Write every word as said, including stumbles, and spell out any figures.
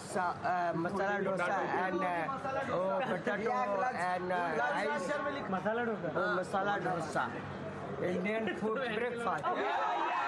dosa, uh, masala dosa and uh, oh, potato and uh, rice. Masala dosa. Oh, masala dosa. Indian food breakfast.